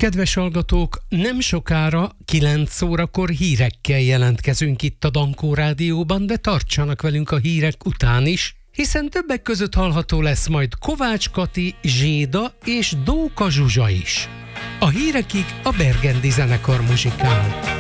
Kedves hallgatók, nem sokára 9 órakor hírekkel jelentkezünk itt a Dankó Rádióban, de tartsanak velünk a hírek után is, hiszen többek között hallható lesz majd Kovács Kati, Zséda és Dóka Zsuzsa is. A hírekig a Bergendi zenekar muzsikál.